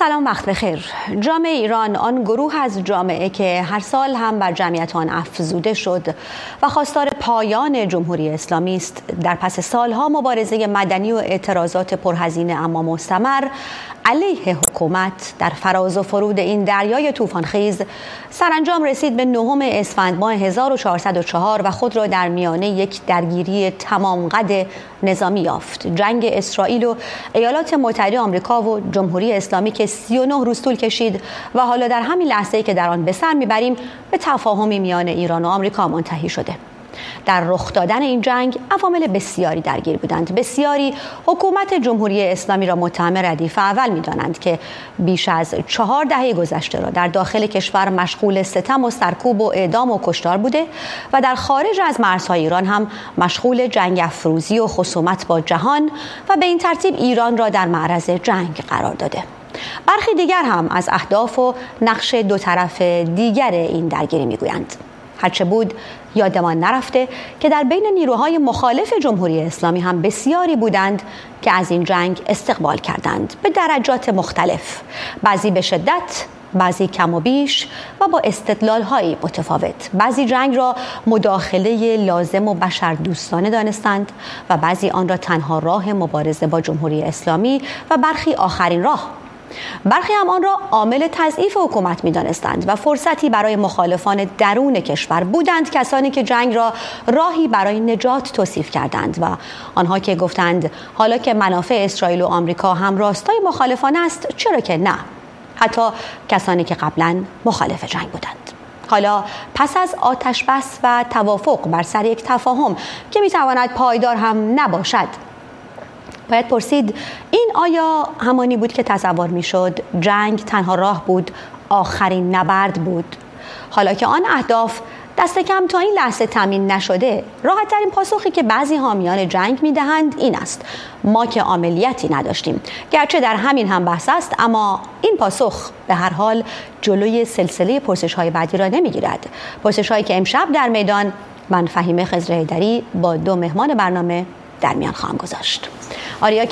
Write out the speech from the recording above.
سلام، وقت بخیر. جامعه ایران آن گروه از جامعه که هر سال هم بر جمعیت آن افزوده شد و خواستار پایان جمهوری اسلامی است، در پس سالها مبارزه مدنی و اعتراضات پرهزینه اما مستمر علیه حکومت در فراز و فرود این دریای طوفانخیز سرانجام رسید به 9 اسفند ماه 1404 و خود را در میانه یک درگیری تمام قد نظامی یافت. جنگ اسرائیل و ایالات متحده آمریکا و جمهوری اسلامی که 39 روز طول کشید و حالا در همین لحظه‌ای که در آن به سر میبریم به تفاهمی میان ایران و آمریکا منتهی شده. در رخ دادن این جنگ عوامل بسیاری درگیر بودند. بسیاری حکومت جمهوری اسلامی را متهم ردیف اول می‌دانند که بیش از 4 دهه گذشته را در داخل کشور مشغول ستم و سرکوب و اعدام و کشتار بوده و در خارج از مرزهای ایران هم مشغول جنگ افروزی و خصومت با جهان و به این ترتیب ایران را در معرض جنگ قرار داده. برخی دیگر هم از اهداف و نقش دو طرف دیگر این درگیری می‌گویند. هرچه بود یادمان نرفته که در بین نیروهای مخالف جمهوری اسلامی هم بسیاری بودند که از این جنگ استقبال کردند به درجات مختلف، بعضی به شدت، بعضی کم و بیش و با استدلال‌های متفاوت. بعضی جنگ را مداخله لازم و بشردوستانه دانستند و بعضی آن را تنها راه مبارزه با جمهوری اسلامی و برخی آخرین راه. برخی هم آن را عامل تضعیف حکومت می‌دانستند و فرصتی برای مخالفان درون کشور بودند، کسانی که جنگ را راهی برای نجات توصیف کردند و آنها که گفتند حالا که منافع اسرائیل و آمریکا هم راستای مخالفان است چرا که نه، حتی کسانی که قبلا مخالف جنگ بودند. حالا پس از آتش بس و توافق بر سر یک تفاهم که می‌تواند پایدار هم نباشد، باید پرسید این آیا همانی بود که تصور میشد؟ جنگ تنها راه بود، آخرین نبرد بود؟ حالا که آن اهداف دست کم تا این لحظه تامین نشده، راحت ترین پاسخی که بعضی حامیان جنگ میدهند این است: ما که عملیاتی نداشتیم. گرچه در همین هم بحث است، اما این پاسخ به هر حال جلوی سلسله پرسش‌های بعدی را نمیگیرد. پرسش‌هایی که امشب در میدان من فهیمه خضر حیدری با 2 مهمان برنامه در میان خواهم گذاشت. آریا